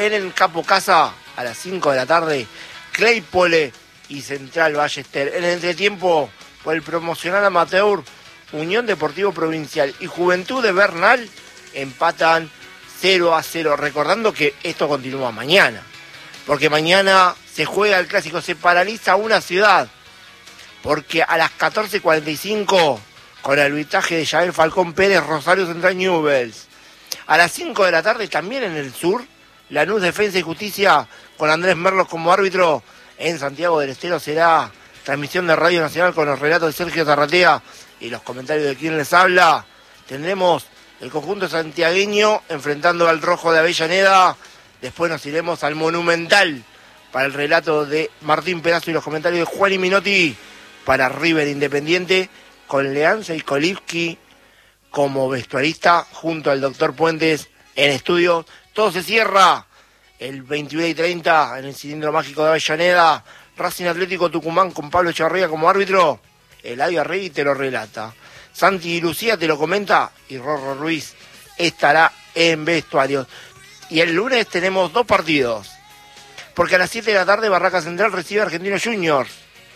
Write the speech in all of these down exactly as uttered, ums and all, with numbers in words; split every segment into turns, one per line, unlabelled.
en el Capo Casa, a las cinco de la tarde, Claypole y Central Ballester. En el entretiempo, por el promocional amateur, Unión Deportivo Provincial y Juventud de Bernal empatan cero a cero. Recordando que esto continúa mañana, porque mañana se juega el clásico, se paraliza una ciudad, porque a las catorce cuarenta y cinco, con el arbitraje de Yael Falcón Pérez, Rosario Central Newell's. A las cinco de la tarde, también en el sur, Lanús Defensa y Justicia, con Andrés Merlos como árbitro, en Santiago del Estero será transmisión de Radio Nacional con los relatos de Sergio Zarratea y los comentarios de quien les habla. Tendremos el conjunto santiagueño enfrentando al Rojo de Avellaneda. Después nos iremos al Monumental para el relato de Martín Pedazo y los comentarios de Juan y Minotti para River Independiente, con Leanza y Kolivsky como vestuarista, junto al doctor Puentes en estudio. Todo se cierra el veintiuno y treinta en el Cilindro Mágico de Avellaneda. Racing Atlético Tucumán con Pablo Echevarría como árbitro. Eladio Arregui te lo relata. Santi y Lucía te lo comenta. Y Rorro Ruiz estará en vestuarios. Y el lunes tenemos dos partidos. Porque a las siete de la tarde Barraca Central recibe a Argentinos Juniors.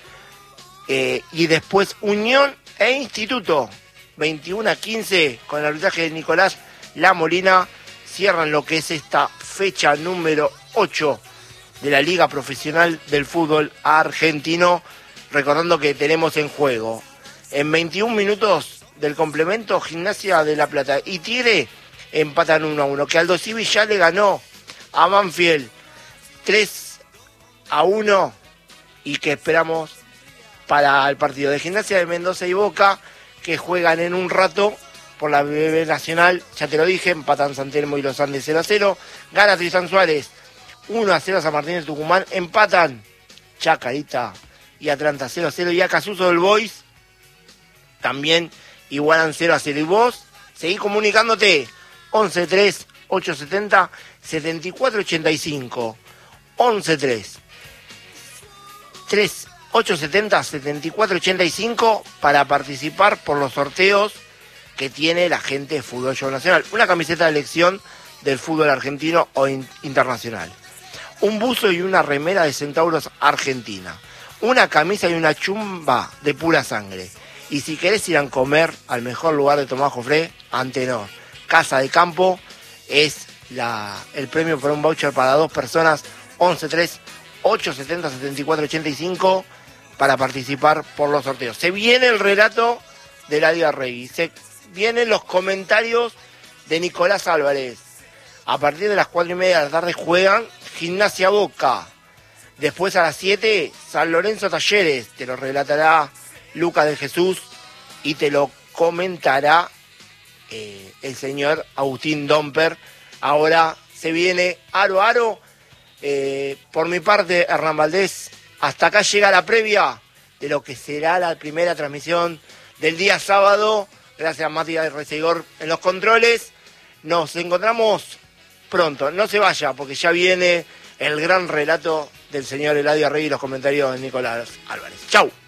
Eh, y después Unión e Instituto. veintiuno a quince con el arbitraje de Nicolás La Molina. Cierran lo que es esta fecha número ocho de la Liga Profesional del Fútbol Argentino. Recordando que tenemos en juego, en veintiún minutos del complemento, Gimnasia de La Plata y Tigre empatan uno a uno. Que Aldo Civi ya le ganó a Banfield tres a uno y que esperamos para el partido de Gimnasia de Mendoza y Boca, que juegan en un rato por la B B Nacional. Ya te lo dije, empatan San Telmo y Los Andes cero a cero. Gana Tristan Suárez uno a cero a San Martín de Tucumán. Empatan Chacarita y Atlanta cero a cero. Y a Casuso del Boys también igualan cero a cero. Y vos seguís comunicándote once tres ocho setenta setenta y cuatro ochenta y cinco. once tres tres ocho setenta setenta y cuatro ochenta y cinco para participar por los sorteos que tiene la gente de Fútbol Show Nacional. Una camiseta de elección del fútbol argentino o in- internacional. Un buzo y una remera de Centauros Argentina. Una camisa y una chumba de pura sangre. Y si querés ir a comer al mejor lugar de Tomás Jofré, Antenor Casa de Campo, es la, el premio por un voucher para dos personas. once tres ocho setenta setenta y cuatro ochenta y cinco para participar por los sorteos. Se viene el relato de Eladio Arregui. Se vienen los comentarios de Nicolás Álvarez. A partir de las cuatro y media de la tarde juegan Gimnasia Boca. Después a las siete, San Lorenzo Talleres. Te lo relatará Lucas de Jesús y te lo comentará eh, el señor Agustín Domper. Ahora se viene Aro Aro. Eh, por mi parte, Hernán Valdés, hasta acá llega la previa de lo que será la primera transmisión del día sábado. Gracias a Matías Recegor en los controles. Nos encontramos pronto. No se vaya, porque ya viene el gran relato del señor Eladio Arregui y los comentarios de Nicolás Álvarez. Chau.